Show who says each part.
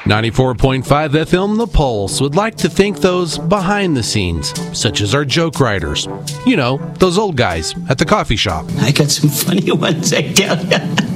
Speaker 1: 94.5 FM The Pulse would like to thank those behind the scenes, such as our joke writers. You know, those old guys at the coffee shop.
Speaker 2: I got some funny ones, I tell ya.